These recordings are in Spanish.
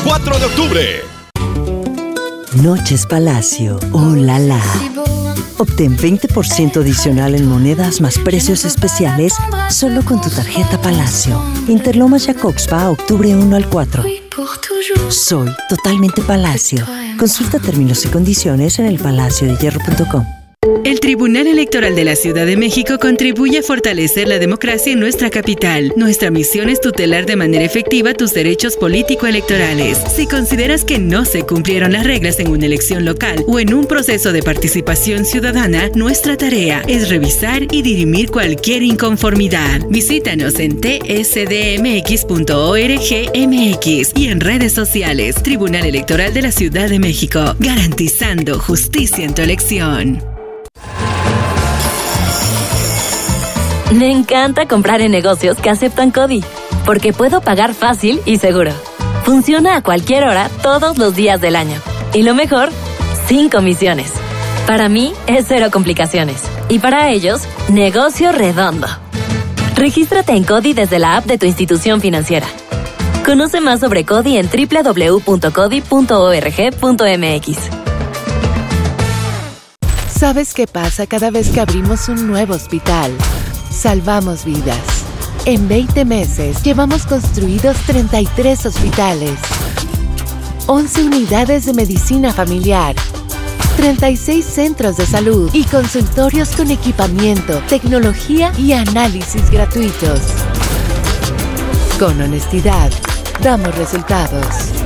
4 de octubre. Noches Palacio. ¡Oh, la la! Obtén 20% adicional en monedas más precios especiales solo con tu tarjeta Palacio. Interlomas Jacobspa, octubre 1 al 4. Soy totalmente Palacio. Consulta términos y condiciones en elpalaciodehierro.com. El Tribunal Electoral de la Ciudad de México contribuye a fortalecer la democracia en nuestra capital. Nuestra misión es tutelar de manera efectiva tus derechos político-electorales. Si consideras que no se cumplieron las reglas en una elección local o en un proceso de participación ciudadana, nuestra tarea es revisar y dirimir cualquier inconformidad. Visítanos en tsdmx.org.mx y en redes sociales. Tribunal Electoral de la Ciudad de México, garantizando justicia en tu elección. Me encanta comprar en negocios que aceptan CODI, porque puedo pagar fácil y seguro. Funciona a cualquier hora, todos los días del año. Y lo mejor, sin comisiones. Para mí, es cero complicaciones. Y para ellos, negocio redondo. Regístrate en CODI desde la app de tu institución financiera. Conoce más sobre CODI en www.codi.org.mx. ¿Sabes qué pasa cada vez que abrimos un nuevo hospital? Salvamos vidas. En 20 meses llevamos construidos 33 hospitales, 11 unidades de medicina familiar, 36 centros de salud y consultorios con equipamiento, tecnología y análisis gratuitos. Con honestidad, damos resultados.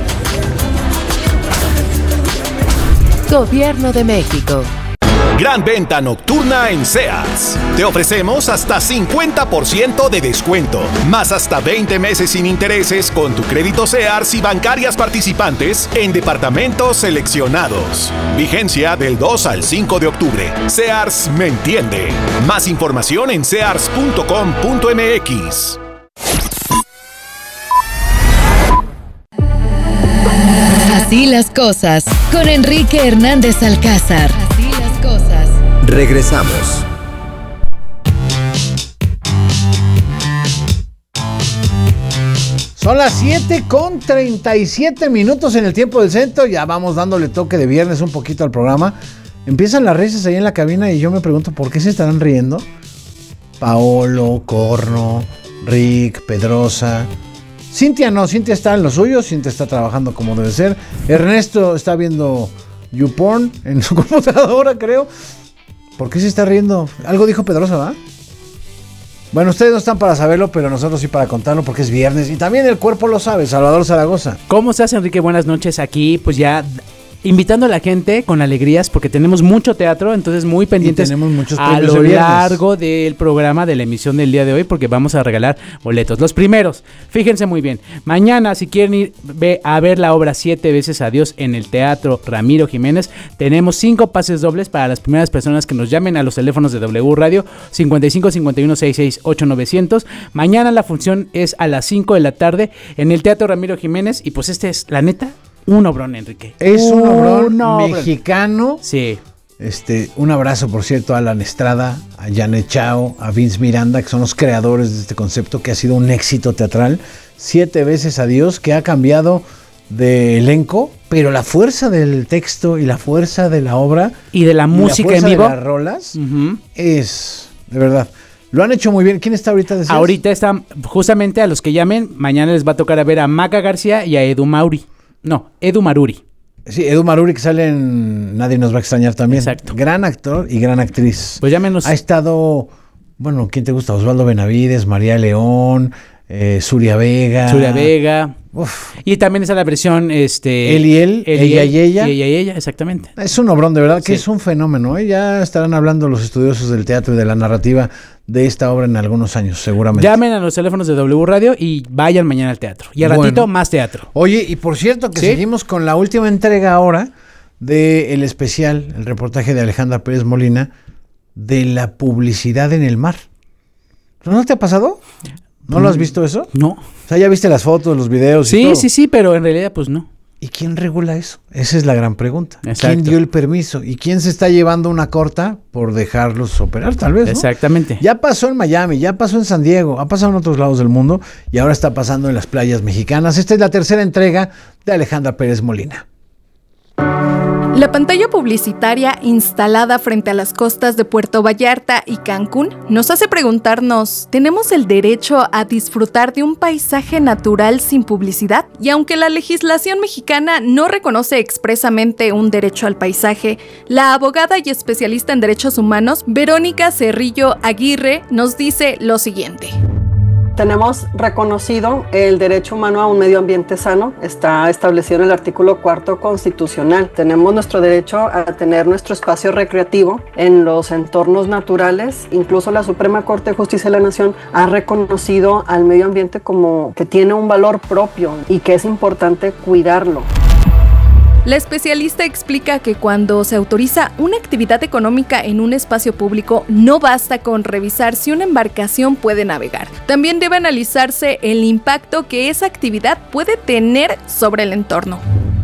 Gobierno de México. Gran venta nocturna en Sears. Te ofrecemos hasta 50% de descuento, más hasta 20 meses sin intereses con tu crédito Sears y bancarias participantes en departamentos seleccionados. Vigencia del 2 al 5 de octubre. Sears me entiende. Más información en sears.com.mx. Así las cosas, con Enrique Hernández Alcázar. Regresamos. Son las 7:37 en el tiempo del centro. Ya vamos dándole toque de viernes un poquito al programa. Empiezan las risas ahí en la cabina y yo me pregunto ¿por qué se estarán riendo? Paolo, Corno, Rick, Pedrosa. Cintia no, Cintia está en lo suyo, Cintia está trabajando como debe ser. Ernesto está viendo YouPorn en su computadora, creo. ¿Por qué se está riendo? Algo dijo Pedrosa, ¿va? Bueno, ustedes no están para saberlo, pero nosotros sí para contarlo porque es viernes. Y también el cuerpo lo sabe, Salvador Zaragoza. ¿Cómo estás, Enrique? Buenas noches. Aquí, pues ya invitando a la gente con alegrías porque tenemos mucho teatro, entonces muy pendientes a lo largo del programa de la emisión del día de hoy porque vamos a regalar boletos. Los primeros, fíjense muy bien, mañana si quieren ir a ver la obra 7 veces Adiós en el Teatro Ramiro Jiménez, tenemos 5 pases dobles para las primeras personas que nos llamen a los teléfonos de W Radio 55 51 66 8900. Mañana la función es a las 5 de la tarde en el Teatro Ramiro Jiménez y pues este es, la neta, un obrón, Enrique. Es un obrón mexicano. Sí. Un abrazo, por cierto, a Alan Estrada, a Janet Chao, a Vince Miranda, que son los creadores de este concepto que ha sido un éxito teatral. 7 veces Adiós, que ha cambiado de elenco, pero la fuerza del texto y la fuerza de la obra y de la música en vivo, de las rolas, es de verdad. Lo han hecho muy bien. ¿Quién está ahorita? ¿Decías? Ahorita están justamente a los que llamen. Mañana les va a tocar a ver a Maca García y a Edu Maruri. Sí, Edu Maruri, que sale en Nadie nos va a extrañar también. Exacto. Gran actor y gran actriz. Pues llámenos. Ha estado, bueno, ¿quién te gusta? Osvaldo Benavides, María León, Zuria Vega. Uf. Y también está la versión Él y él, ella y ella. Ella y ella, exactamente. Es un obrón, de verdad, que es un fenómeno. Ya estarán hablando los estudiosos del teatro y de la narrativa de esta obra en algunos años, seguramente. Llamen a los teléfonos de W Radio y vayan mañana al teatro. Y al ratito más teatro. Oye, y por cierto que seguimos con la última entrega ahora del especial, el reportaje de Alejandra Pérez Molina, de la publicidad en el mar. ¿No te ha pasado? ¿No lo has visto eso? No. O sea, ya viste las fotos, los videos y todo. Sí, pero en realidad pues no. ¿Y quién regula eso? Esa es la gran pregunta. Exacto. ¿Quién dio el permiso? ¿Y quién se está llevando una corta por dejarlos operar, tal vez, ¿no? Exactamente. Ya pasó en Miami, ya pasó en San Diego, ha pasado en otros lados del mundo y ahora está pasando en las playas mexicanas. Esta es la tercera entrega de Alejandra Pérez Molina. La pantalla publicitaria instalada frente a las costas de Puerto Vallarta y Cancún nos hace preguntarnos, ¿tenemos el derecho a disfrutar de un paisaje natural sin publicidad? Y aunque la legislación mexicana no reconoce expresamente un derecho al paisaje, la abogada y especialista en derechos humanos, Verónica Cerrillo Aguirre, nos dice lo siguiente. Tenemos reconocido el derecho humano a un medio ambiente sano, está establecido en el artículo 4 constitucional. Tenemos nuestro derecho a tener nuestro espacio recreativo en los entornos naturales. Incluso la Suprema Corte de Justicia de la Nación ha reconocido al medio ambiente como que tiene un valor propio y que es importante cuidarlo. La especialista explica que cuando se autoriza una actividad económica en un espacio público, no basta con revisar si una embarcación puede navegar. También debe analizarse el impacto que esa actividad puede tener sobre el entorno.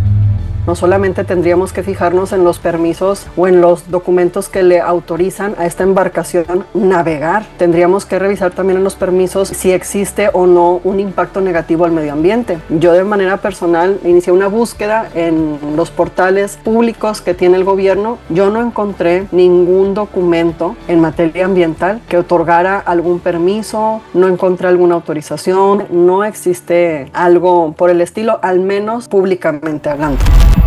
No solamente tendríamos que fijarnos en los permisos o en los documentos que le autorizan a esta embarcación navegar. Tendríamos que revisar también en los permisos si existe o no un impacto negativo al medio ambiente. Yo de manera personal inicié una búsqueda en los portales públicos que tiene el gobierno. Yo no encontré ningún documento en materia ambiental que otorgara algún permiso, no encontré alguna autorización, no existe algo por el estilo, al menos públicamente hablando.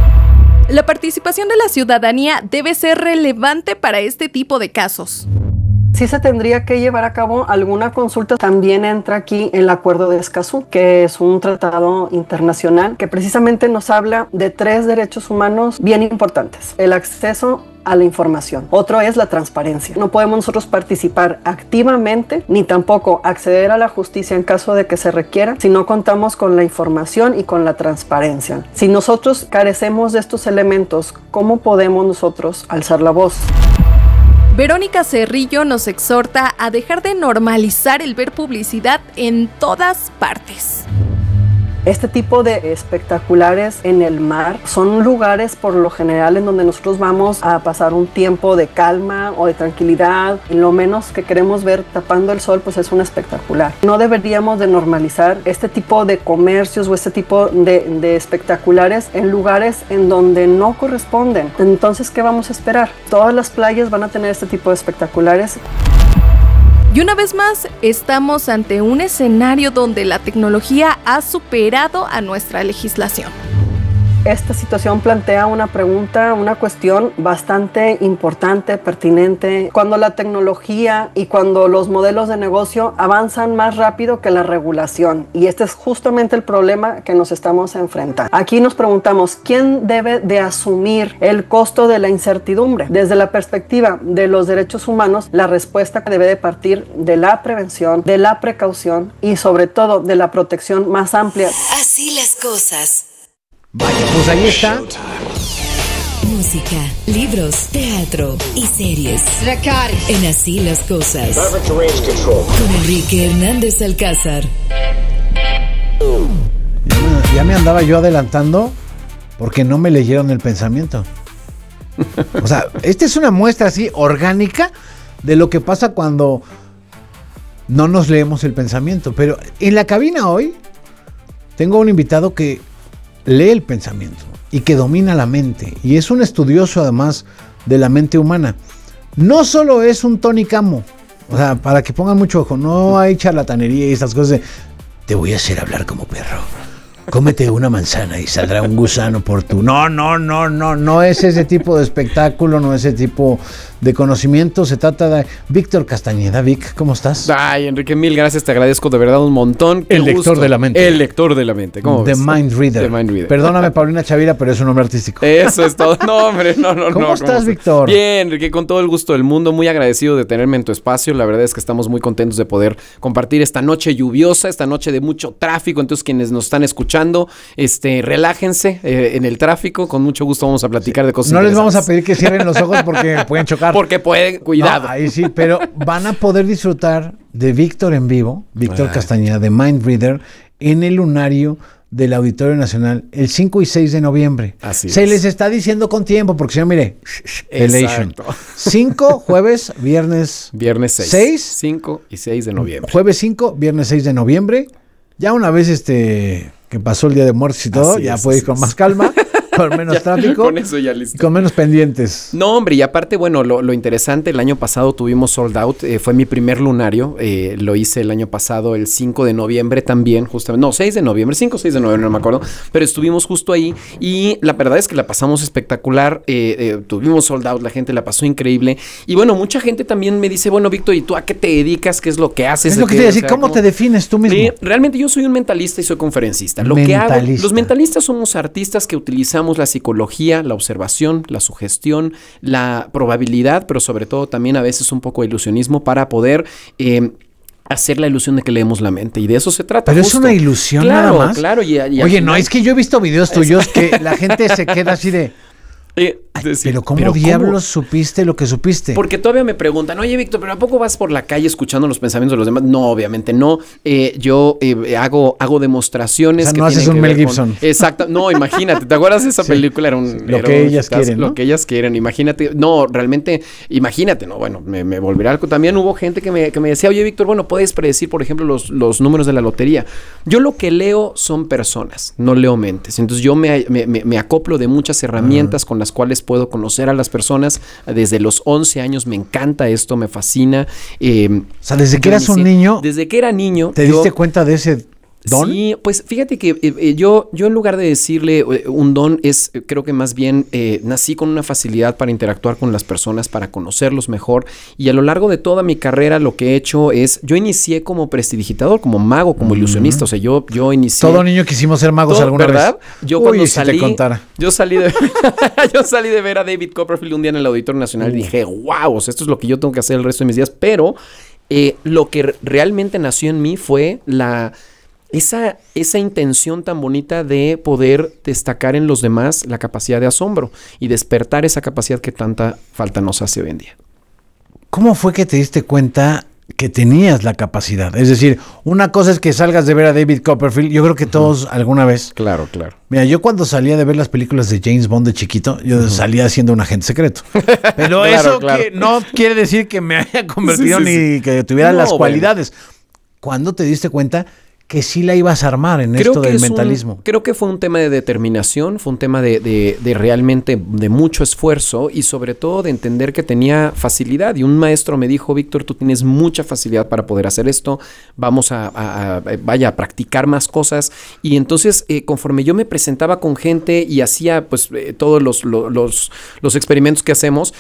La participación de la ciudadanía debe ser relevante para este tipo de casos. Sí se tendría que llevar a cabo alguna consulta. También entra aquí el Acuerdo de Escazú, que es un tratado internacional que precisamente nos habla de 3 derechos humanos bien importantes. El acceso a la información. Otro es la transparencia. No podemos nosotros participar activamente ni tampoco acceder a la justicia en caso de que se requiera si no contamos con la información y con la transparencia. Si nosotros carecemos de estos elementos, ¿cómo podemos nosotros alzar la voz? Verónica Cerrillo nos exhorta a dejar de normalizar el ver publicidad en todas partes. Este tipo de espectaculares en el mar son lugares por lo general en donde nosotros vamos a pasar un tiempo de calma o de tranquilidad, y lo menos que queremos ver tapando el sol pues es un espectacular. No deberíamos de normalizar este tipo de comercios o este tipo de espectaculares en lugares en donde no corresponden. Entonces, ¿qué vamos a esperar? Todas las playas van a tener este tipo de espectaculares. Y una vez más, estamos ante un escenario donde la tecnología ha superado a nuestra legislación. Esta situación plantea una pregunta, una cuestión bastante importante, pertinente. Cuando la tecnología y cuando los modelos de negocio avanzan más rápido que la regulación, y este es justamente el problema que nos estamos enfrentando. Aquí nos preguntamos, ¿quién debe de asumir el costo de la incertidumbre? Desde la perspectiva de los derechos humanos, la respuesta debe de partir de la prevención, de la precaución y sobre todo de la protección más amplia. Así las cosas. Vaya, pues ahí está. Música, libros, teatro y series. En Así las cosas. Con Enrique Hernández Alcázar. Ya me andaba yo adelantando porque no me leyeron el pensamiento. O sea, esta es una muestra así orgánica de lo que pasa cuando no nos leemos el pensamiento. Pero en la cabina hoy tengo un invitado que lee el pensamiento y que domina la mente, y es un estudioso además de la mente humana. No solo es un Tony Camo, o sea, para que pongan mucho ojo, no hay charlatanería y estas cosas de te voy a hacer hablar como perro, cómete una manzana y saldrá un gusano por tu... No es ese tipo de espectáculo, no es ese tipo de conocimiento. Se trata de Víctor Castañeda. Vic, ¿cómo estás? Ay, Enrique, mil gracias, te agradezco de verdad un montón. El lector de la mente. El lector de la mente, ¿cómo ves? The Mind Reader. Perdóname, Paulina Chavira, pero es un nombre artístico. Eso es todo. No, hombre, no. ¿Cómo estás, Víctor? Bien, Enrique, con todo el gusto del mundo, muy agradecido de tenerme en tu espacio. La verdad es que estamos muy contentos de poder compartir esta noche lluviosa, esta noche de mucho tráfico. Entonces, quienes nos están escuchando, relájense en el tráfico. Con mucho gusto vamos a platicar de cosas No les vamos a pedir que cierren los ojos porque pueden chocar. Porque pueden, cuidado. No, ahí sí, pero van a poder disfrutar de Víctor en vivo, Víctor Castañeda, de Mind Reader, en el lunario del Auditorio Nacional el 5 y 6 de noviembre. Así Se les está diciendo con tiempo, porque si no, mire, Elation. 5, jueves, viernes 6. 5 y 6 de noviembre. Jueves 5, viernes 6 de noviembre. Ya una vez que pasó el Día de Muertos y todo, ya puede ir con más calma. Con menos tráfico. Con eso ya listo. Con menos pendientes. No, hombre, y aparte, bueno, lo interesante, el año pasado tuvimos sold out, fue mi primer lunario, lo hice el año pasado, el 5 de noviembre también, justamente, no, 6 de noviembre, 5 o 6 de noviembre, no me acuerdo, pero estuvimos justo ahí y la verdad es que la pasamos espectacular, tuvimos sold out, la gente la pasó increíble y bueno, mucha gente también me dice, bueno, Víctor, ¿y tú a qué te dedicas? ¿Qué es lo que haces? Es lo que te iba a decir, ¿cómo te defines tú mismo? Realmente yo soy un mentalista y soy conferencista. Lo que hago, los mentalistas somos artistas que utilizamos la psicología, la observación, la sugestión, la probabilidad, pero sobre todo también a veces un poco de ilusionismo para poder hacer la ilusión de que leemos la mente. Y de eso se trata. Pero justo. Es una ilusión nada más. Claro. Oye, no, es que yo he visto videos tuyos que la gente se queda así de... pero ¿cómo diablos supiste lo que supiste? Porque todavía me preguntan, oye, Víctor, ¿pero a poco vas por la calle escuchando los pensamientos de los demás? No, obviamente no. Yo hago demostraciones. O sea, no haces un Mel Gibson. Exacto. No, imagínate. ¿Te acuerdas de esa película? Lo que ellas quieren, ¿no? Lo que ellas quieren. Imagínate. No, realmente, imagínate, ¿no? Bueno, me volverá algo. También hubo gente que me decía, oye, Víctor, bueno, puedes predecir, por ejemplo, los números de la lotería. Yo lo que leo son personas, no leo mentes. Entonces yo me acoplo de muchas herramientas con las cuales puedo conocer a las personas. Desde los 11 años me encanta esto, me fascina. O sea, desde que eras un niño. Desde que era niño. ¿Te diste cuenta de ese don? Sí, pues fíjate que yo en lugar de decirle un don creo que más bien nací con una facilidad para interactuar con las personas, para conocerlos mejor y a lo largo de toda mi carrera lo que he hecho yo inicié como prestidigitador, como mago, como ilusionista, o sea, yo inicié. Todo niño quisimos ser magos alguna ¿verdad? Vez. Yo cuando salí, yo salí de ver a David Copperfield un día en el Auditorio Nacional y dije, wow, o sea, esto es lo que yo tengo que hacer el resto de mis días, pero lo que realmente nació en mí fue esa intención tan bonita de poder destacar en los demás la capacidad de asombro y despertar esa capacidad que tanta falta nos hace hoy en día. ¿Cómo fue que te diste cuenta que tenías la capacidad? Es decir, una cosa es que salgas de ver a David Copperfield, yo creo que todos alguna vez. Claro. Mira, yo cuando salía de ver las películas de James Bond de chiquito, yo salía siendo un agente secreto. Pero claro. Que no quiere decir que me haya convertido ni que tuviera las cualidades. ¿Cuándo te diste cuenta que sí la ibas a armar en esto del mentalismo? Creo que fue un tema de determinación, fue un tema de realmente de mucho esfuerzo y sobre todo de entender que tenía facilidad. Y un maestro me dijo, Víctor, tú tienes mucha facilidad para poder hacer esto, vamos a practicar más cosas. Y entonces, conforme yo me presentaba con gente y hacía pues todos los experimentos que hacemos,